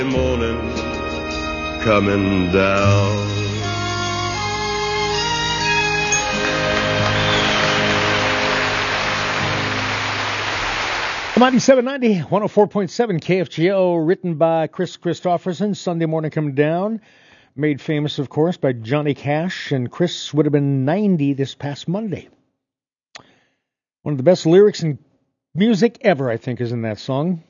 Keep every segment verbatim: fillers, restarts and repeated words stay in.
Morning coming down. ninety-seven ninety, one oh four point seven K F G O, written by Chris Christopherson. Sunday Morning Coming Down, made famous, of course, by Johnny Cash, and Chris would have been ninety this past Monday. One of the best lyrics and music ever, I think, is in that song.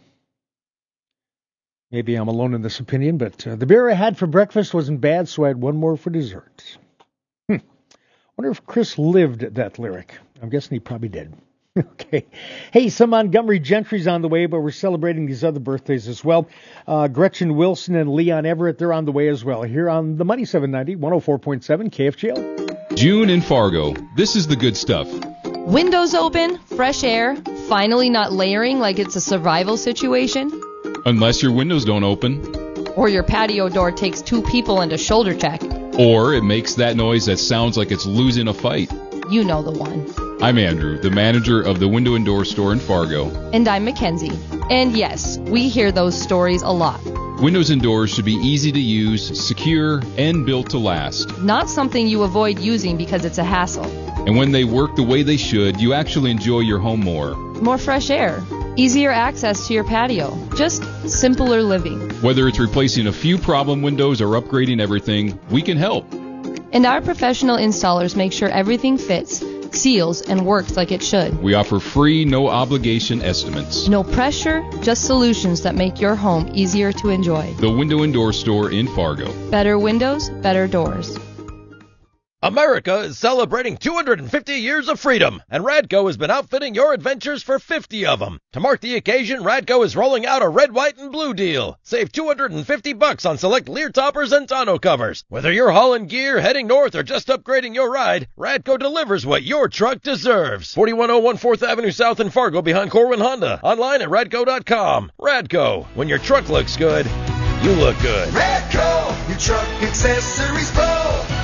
Maybe I'm alone in this opinion, but uh, the beer I had for breakfast wasn't bad, so I had one more for dessert. Hmm. Wonder if Chris lived that lyric. I'm guessing he probably did. Okay. Hey, some Montgomery Gentry's on the way, but we're celebrating these other birthdays as well. Uh, Gretchen Wilson and Leon Everett, they're on the way as well. Here on the Money seven ninety, one oh four point seven K F G O. June in Fargo. This is the good stuff. Windows open, fresh air, finally not layering like it's a survival situation. Unless your windows don't open. Or your patio door takes two people and a shoulder check. Or it makes that noise that sounds like it's losing a fight. You know the one. I'm Andrew, the manager of the Window and Door Store in Fargo. And I'm Mackenzie. And yes, we hear those stories a lot. Windows and doors should be easy to use, secure, and built to last. Not something you avoid using because it's a hassle. And when they work the way they should, you actually enjoy your home more. More fresh air. Easier access to your patio. Just simpler living. Whether it's replacing a few problem windows or upgrading everything, we can help. And our professional installers make sure everything fits, seals, and works like it should. We offer free, no-obligation estimates. No pressure, just solutions that make your home easier to enjoy. The Window and Door Store in Fargo. Better windows, better doors. America is celebrating two hundred fifty years of freedom, and Radco has been outfitting your adventures for fifty of them. To mark the occasion, Radco is rolling out a red, white, and blue deal. Save two hundred fifty bucks on select Lear toppers and tonneau covers. Whether you're hauling gear, heading north, or just upgrading your ride, Radco delivers what your truck deserves. forty-one oh one fourth Avenue South in Fargo behind Corwin Honda. Online at radco dot com. Radco, when your truck looks good, you look good. Radco, your truck accessories pro.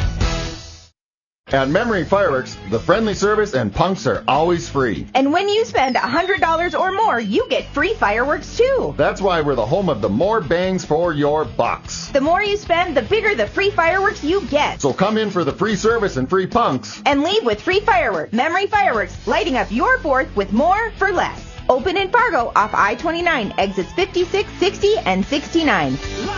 At Memory Fireworks, the friendly service and punks are always free. And when you spend one hundred dollars or more, you get free fireworks too. That's why we're the home of the more bangs for your bucks. The more you spend, the bigger the free fireworks you get. So come in for the free service and free punks. And leave with free fireworks. Memory Fireworks, lighting up your fourth with more for less. Open in Fargo off I twenty-nine, exits fifty-six, sixty, and sixty-nine.